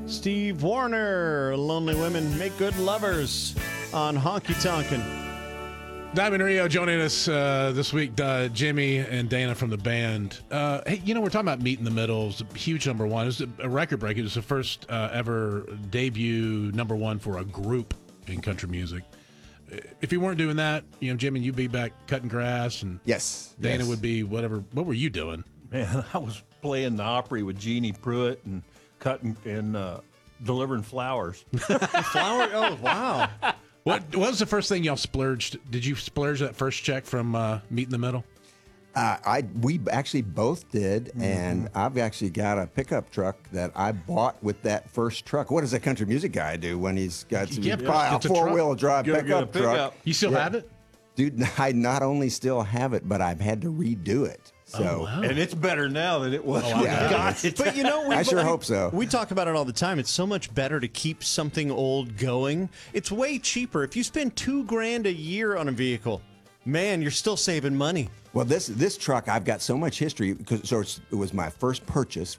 Steve Warner, Lonely Women Make Good Lovers on Honky Tonkin'. Diamond Rio joining us this week, Jimmy and Dana from the band. Hey, we're talking about Meet in the Middle. It's a huge number one. It was a record break. It was the first ever debut number one for a group in country music. If you weren't doing that, Jimmy, you'd be back cutting grass, and yes, Dana would be whatever. What were you doing? Man, I was playing the Opry with Jeannie Pruitt and cutting and delivering flowers. Flower? Oh, wow. What was the first thing y'all splurged? Did you splurge that first check from Meet in the Middle? We actually both did, and I've actually got a pickup truck that I bought with that first truck. What does a country music guy do when he's got a four-wheel drive pickup truck? You still have it? Dude, I not only still have it, but I've had to redo it. So, and it's better now than it was. But I sure hope so. We talk about it all the time. It's so much better to keep something old going. It's way cheaper. If you spend $2,000 a year on a vehicle, man, you're still saving money. Well, this truck, I've got so much history because it was my first purchase.